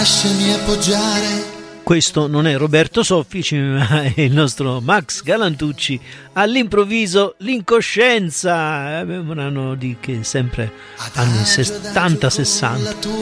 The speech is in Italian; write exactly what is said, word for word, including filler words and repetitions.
Lasciami appoggiare. Questo non è Roberto Soffici, ma è il nostro Max Galantucci. All'improvviso l'incoscienza. Abbiamo un anno di che sempre anni settanta sessanta.